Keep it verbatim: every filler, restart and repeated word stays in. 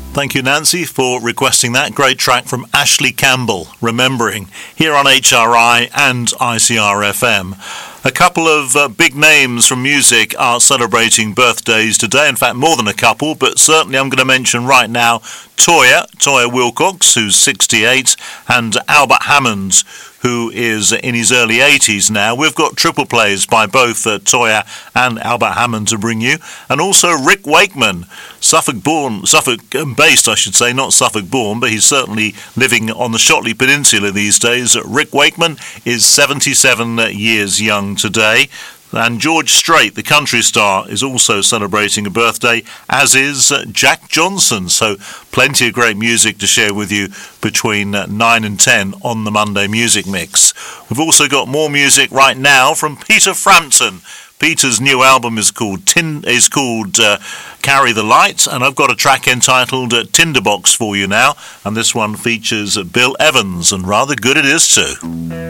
Thank you, Nancy, for requesting that great track from Ashley Campbell, Remembering, here on H R I and I C R F M. A couple of uh, big names from music are celebrating birthdays today. In fact, more than a couple, but certainly I'm going to mention right now Toyah, Toyah Willcox, who's sixty-eight, and Albert Hammond, who is in his early eighties now. We've got triple plays by both uh, Toyah and Albert Hammond to bring you, and also Rick Wakeman, Suffolk-born, Suffolk-based, I should say, not Suffolk-born, but he's certainly living on the Shotley Peninsula these days. Rick Wakeman is seventy-seven years young today. And George Strait, the country star, is also celebrating a birthday, as is uh, Jack Johnson. So plenty of great music to share with you between uh, nine and ten on the Monday Music Mix. We've also got more music right now from Peter Frampton. Peter's new album is called Tin- is called uh, Carry the Light, and I've got a track entitled uh, Tinderbox for you now, and this one features uh, Bill Evans, and rather good it is too.